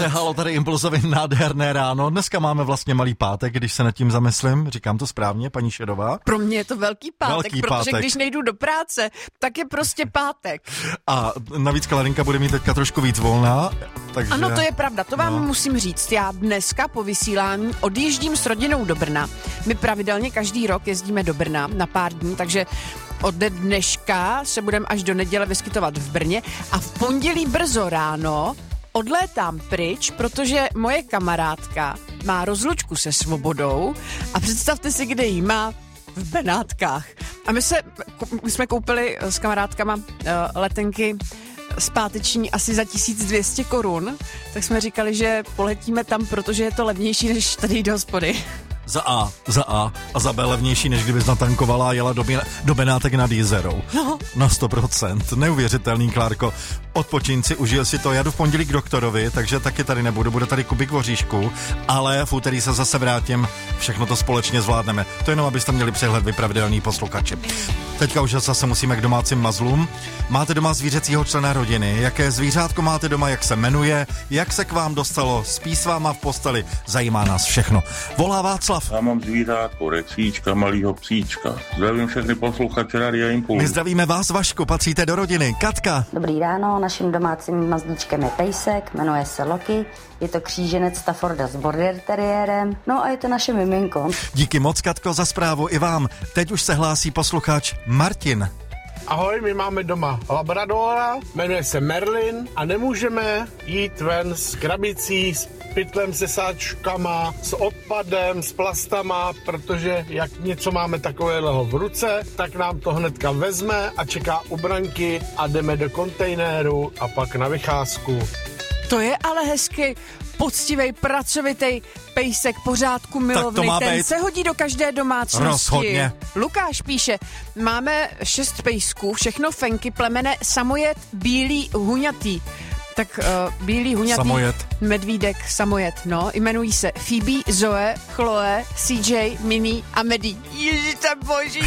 Posloucháte Halo, tady Impulzovi, nádherné ráno. Dneska máme vlastně malý pátek, když se nad tím zamyslím. Říkám to správně, paní Šedová? Pro mě je to velký pátek, protože když nejdu do práce, tak je prostě pátek. A navíc Klarinka bude mít teďka trošku víc volná. Takže... Ano, to je pravda, to vám musím říct. Já dneska po vysílání odjíždím s rodinou do Brna. My pravidelně každý rok jezdíme do Brna na pár dní, takže ode dneška se budeme až do neděle vyskytovat v Brně a v pondělí brzo ráno odlétám pryč, protože moje kamarádka má rozlučku se Svobodou a představte si, kde jí má, v Benátkách. A my jsme koupili s kamarádkama letenky zpáteční asi za 1200 korun, tak jsme říkali, že poletíme tam, protože je to levnější, než tady do hospody. Za A a za B levnější, než kdybys natankovala a jela do Benátek nad Jizerou. No. Na 100%. Neuvěřitelný, Klárko. Odpočin si, užil si to. Já jdu v pondělí k doktorovi, takže taky tady nebudu. Bude tady kubík voříšku, ale v úterý se zase vrátím. Všechno to společně zvládneme. To jenom, abyste měli přehled, vy pravidelní posluchači. Teďka už zase musíme k domácím mazlům. Máte doma zvířecího člena rodiny? Jaké zvířátko máte doma? Jak se jmenuje? Jak se k vám dostalo? Spí s váma v posteli? Zajímá nás všechno. Volá Václav. Já mám zvířátko, rexíčka, malýho psíčka. Zdravím všechny posluchače Radia Impuls. My zdravíme vás, Vašku, patříte do rodiny. Katka. Dobrý ráno, naším domácím mazlíčkem je pejsek, jmenuje se Loki. Je to kříženec Stafforda s border terriérem, no a je to naše miminko. Díky moc, Katko, za zprávu i vám. Teď už se hlásí posluchač Martin. Ahoj, my máme doma labradora, jmenuje se Merlin a nemůžeme jít ven s krabicí, s pytlem se sáčkama, s odpadem, s plastama, protože jak něco máme takového v ruce, tak nám to hnedka vezme a čeká u branky a jdeme do kontejneru a pak na vycházku. To je ale hezky, poctivej, pracovitej pejsek, pořádku milovný, ten se hodí do každé domácnosti. Rozhodně. Lukáš píše, máme 6 pejsků, všechno fenky, plemene samojet, bílý, huňatý. Tak bílý, huňatý, samojet. Medvídek, samojet, no, jmenují se Phoebe, Zoe, Chloe, CJ, Mini a Medi. Ježište boží.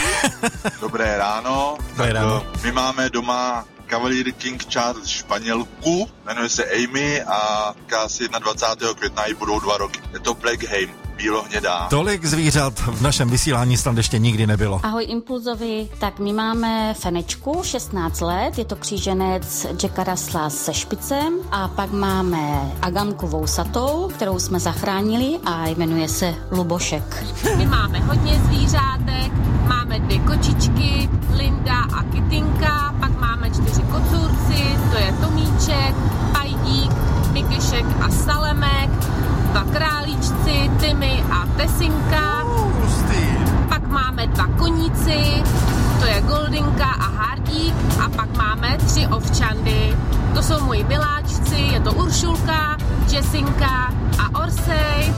Dobré ráno. My máme doma Cavalier King Charles Španělku, jmenuje se Amy a asi 21. května jí budou 2 roky. Je to Blackheim, bílohnědá. Tolik zvířat v našem vysílání snad ještě nikdy nebylo. Ahoj Impulzovi, tak my máme Fenečku, 16 let, je to kříženec Jacka Russella se špicem a pak máme Agamku vousatou, kterou jsme zachránili a jmenuje se Lubošek. My máme hodně zvířátek, máme 2 kočičky, Linda a Kytinka, pak máme 4 kocůrci, to je Tomíček, Pajdík, Mikešek a Salemek, 2 králíčci, Timmy a Tesinka, pak máme 2 koníci, to je Goldinka a Hardík a pak máme 3 ovčandy, to jsou moji miláčci, je to Uršulka, Jessinka a Orsej.